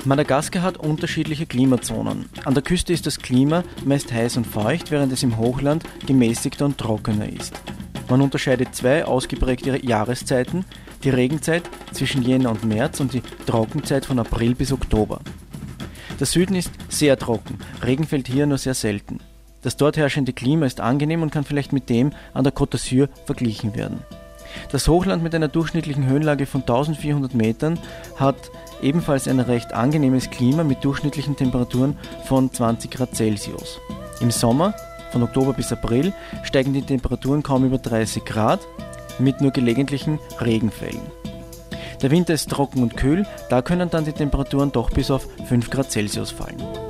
Madagaskar hat unterschiedliche Klimazonen. An der Küste ist das Klima meist heiß und feucht, während es im Hochland gemäßigter und trockener ist. Man unterscheidet zwei ausgeprägte Jahreszeiten, die Regenzeit zwischen Jänner und März und die Trockenzeit von April bis Oktober. Der Süden ist sehr trocken, Regen fällt hier nur sehr selten. Das dort herrschende Klima ist angenehm und kann vielleicht mit dem an der Côte d'Azur verglichen werden. Das Hochland mit einer durchschnittlichen Höhenlage von 1400 Metern hat ebenfalls ein recht angenehmes Klima mit durchschnittlichen Temperaturen von 20 Grad Celsius. Im Sommer, von Oktober bis April, steigen die Temperaturen kaum über 30 Grad mit nur gelegentlichen Regenfällen. Der Winter ist trocken und kühl, da können dann die Temperaturen doch bis auf 5 Grad Celsius fallen.